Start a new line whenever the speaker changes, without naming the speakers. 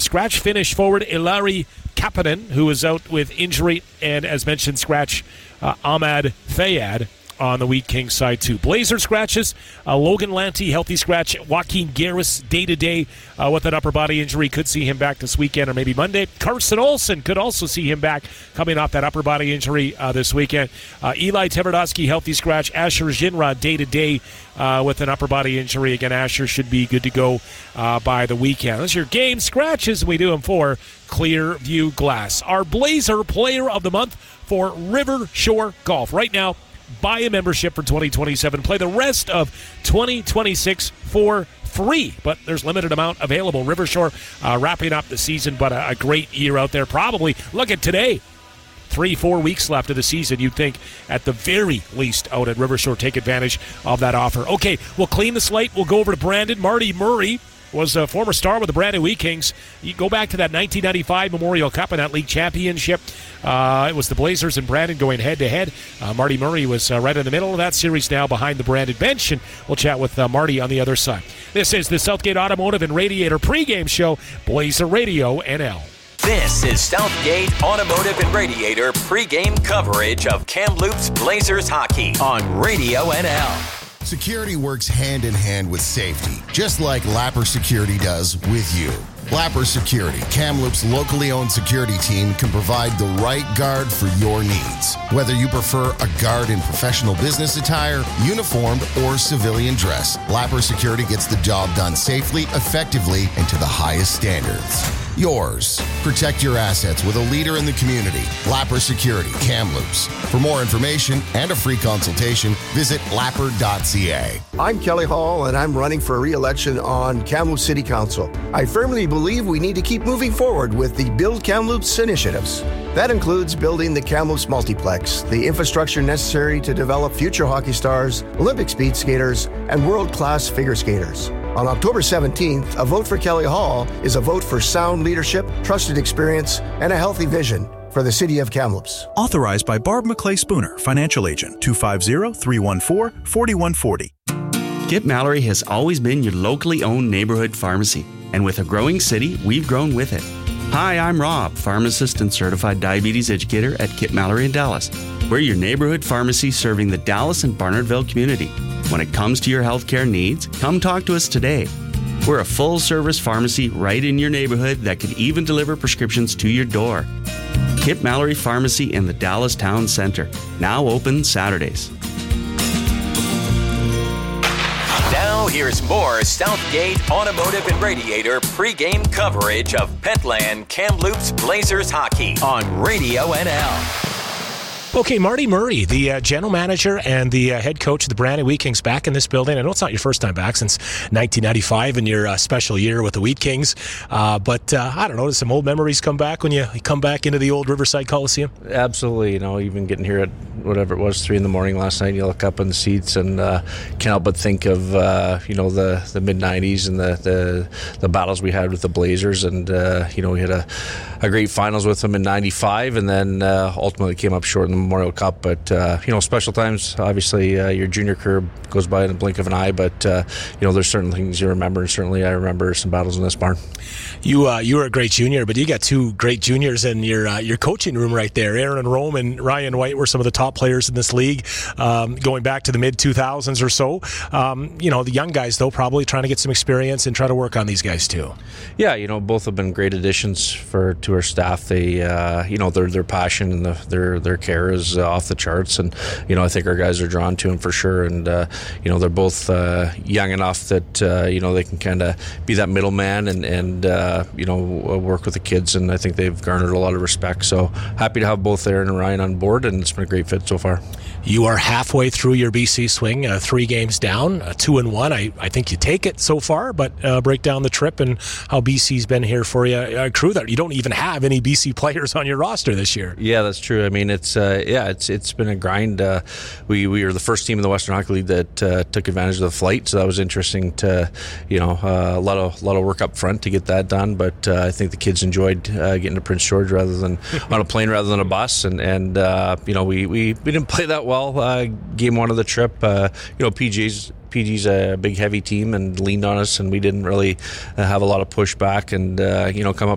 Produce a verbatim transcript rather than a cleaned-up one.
scratch finish forward Ilari Kapanen, who is out with injury, and as mentioned, scratch uh, Ahmad Fayad on the Wheat Kings side too. Blazer scratches, uh, Logan Lanty, healthy scratch. Joaquin Garris, day-to-day uh, with an upper body injury. Could see him back this weekend or maybe Monday. Carson Olsen could also see him back coming off that upper body injury uh, this weekend. Uh, Eli Tverdovsky, healthy scratch. Asher Ginra, day-to-day uh, with an upper body injury. Again, Asher should be good to go uh, by the weekend. Those are your game scratches. We do them for Clearview Glass. Our Blazer Player of the Month for River Shore Golf. Right now, buy a membership for twenty twenty-seven. Play the rest of twenty twenty-six for free, but there's limited amount available. River Shore uh, wrapping up the season, but a, a great year out there. Probably, look at today, three, four weeks left of the season. You'd think at the very least out at River Shore, take advantage of that offer. Okay, we'll clean the slate. We'll go over to Brandon. Marty Murray was a former star with the Brandon Wheat Kings. You go back to that nineteen ninety-five Memorial Cup and that league championship. Uh, it was the Blazers and Brandon going head-to-head. Uh, Marty Murray was uh, right in the middle of that series now behind the Brandon bench, and we'll chat with uh, Marty on the other side. This is the Southgate Automotive and Radiator pregame show, Blazer Radio N L.
This is Southgate Automotive and Radiator pregame coverage of Kamloops Blazers hockey on Radio N L.
Security works hand in hand with safety, just like Lapper Security does with you. Lapper Security, Kamloops' locally owned security team, can provide the right guard for your needs. Whether you prefer a guard in professional business attire, uniformed, or civilian dress, Lapper Security gets the job done safely, effectively, and to the highest standards. Yours. Protect your assets with a leader in the community. Lapper Security, Kamloops. For more information and a free consultation, visit lapper dot c a.
I'm Kelly Hall, and I'm running for re-election on Kamloops City Council. I firmly believe we need to keep moving forward with the Build Kamloops initiatives. That includes building the Kamloops Multiplex, the infrastructure necessary to develop future hockey stars, Olympic speed skaters, and world-class figure skaters. On October seventeenth, a vote for Kelly Hall is a vote for sound leadership, trusted experience, and a healthy vision for the city of Kamloops.
Authorized by Barb McClay Spooner, Financial Agent, two five zero, three one four, four one four zero.
Kip Mallory has always been your locally owned neighborhood pharmacy, and with a growing city, we've grown with it. Hi, I'm Rob, pharmacist and certified diabetes educator at Kip Mallory in Dallas. We're your neighborhood pharmacy serving the Dallas and Barnardville community. When it comes to your healthcare needs, come talk to us today. We're a full-service pharmacy right in your neighborhood that can even deliver prescriptions to your door. Kip Mallory Pharmacy in the Dallas Town Center, now open Saturdays.
Now here's more Southgate Automotive and Radiator pregame coverage of Petland Kamloops Blazers hockey on Radio N L.
Okay, Marty Murray, the uh, general manager and the uh, head coach of the Brandon Wheat Kings, back in this building. I know it's not your first time back since nineteen ninety-five and your uh, special year with the Wheat Kings, uh, but uh, I don't know, does some old memories come back when you come back into the old Riverside Coliseum?
Absolutely. You know, even getting here at whatever it was, three in the morning last night, you look up in the seats and uh, can't help but think of, uh, you know, the, the mid nineties and the, the the battles we had with the Blazers. And, uh, you know, we had a, a great finals with them in ninety-five and then uh, ultimately came up short in the Memorial Cup. But, uh, you know, special times, obviously, uh, your junior career goes by in the blink of an eye. But, uh, you know, there's certain things you remember. And certainly I remember some battles in this barn.
You uh, you were a great junior, but you got two great juniors in your uh, your coaching room right there. Aaron Rome and Ryan White were some of the top players in this league, um, going back to the mid two thousands or so. Um, you know, the young guys, though, probably trying to get some experience and try to work on these guys, too.
Yeah, you know, both have been great additions for to our staff. They, uh, you know, their their passion and the, their their care is uh, off the charts. And, you know, I think our guys are drawn to them for sure. And, uh, you know, they're both uh, young enough that, uh, you know, they can kind of be that middleman and, and uh, you know, work with the kids. And I think they've garnered a lot of respect. So happy to have both Aaron and Ryan on board, and it's been a great fit so far.
You are halfway through your B C swing, uh, three games down, uh, two and one. I, I think you take it so far, but uh, break down the trip and how B C's been here for you. Uh, crew that you don't even have any B C players on your roster this year.
Yeah, that's true. I mean, it's uh, yeah, it's it's been a grind. Uh, we we were the first team in the Western Hockey League that uh, took advantage of the flight, so that was interesting. To you know, uh, a lot of a lot of work up front to get that done. But uh, I think the kids enjoyed uh, getting to Prince George rather than on a plane rather than a bus. And and uh, you know, we, we we didn't play that well. Uh, game one of the trip, uh, you know, P G's P G's a big heavy team and leaned on us, and we didn't really uh, have a lot of pushback. And uh, you know, come up